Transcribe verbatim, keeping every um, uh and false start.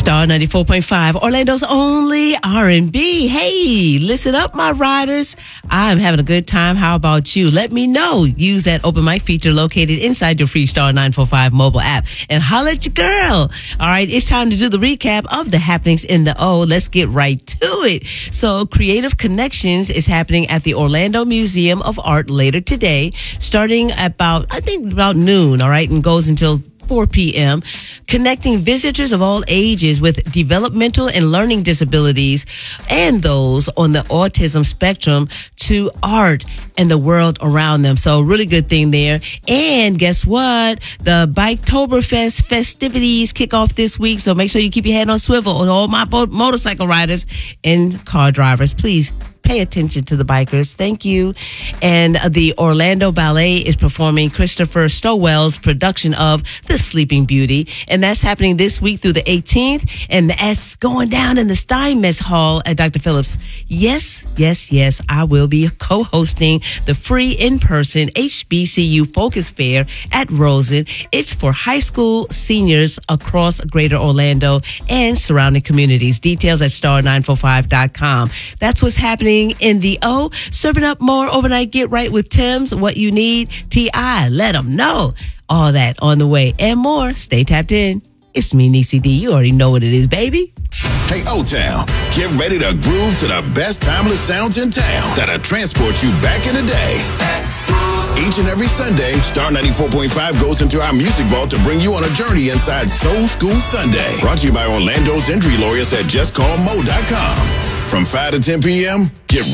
Star ninety-four point five, Orlando's only R and B. Hey, listen up, my riders. I'm having a good time. How about you? Let me know. Use that open mic feature located inside your free Star nine four five mobile app and holla at your girl. All right, it's time to do the recap of the happenings in the O. Let's get right to it. So, Creative Connections is happening at the Orlando Museum of Art later today, starting about, I think, about noon, all right, and goes until four p.m., connecting visitors of all ages with developmental and learning disabilities and those on the autism spectrum to art and the world around them. So really good thing there. And guess what? The Biketoberfest festivities kick off this week. So make sure you keep your head on swivel on all my bo- motorcycle riders and car drivers. Please pay attention to the bikers. Thank you. And the Orlando Ballet is performing Christopher Stowell's production of The Sleeping Beauty. And that's happening this week through the eighteenth. And that's going down in the Steinmetz Hall at Doctor Phillips. Yes, yes, yes. I will be co-hosting the free in-person H B C U Focus Fair at Rosen. It's for high school seniors across Greater Orlando and surrounding communities. Details at star nine four five dot com. That's what's happening in the O. Serving up more overnight Get Right with Tim's. What you need, T I Let them know. All that on the way and more. Stay tapped in. It's me, Niecy D. You already know what it is, baby. Hey, O-Town, get ready to groove to the best timeless sounds in town that'll transport you back in the day. Each and every Sunday, Star ninety-four point five goes into our music vault to bring you on a journey inside Soul School Sunday. Brought to you by Orlando's injury lawyers at just call mo dot com. From five to ten p.m., get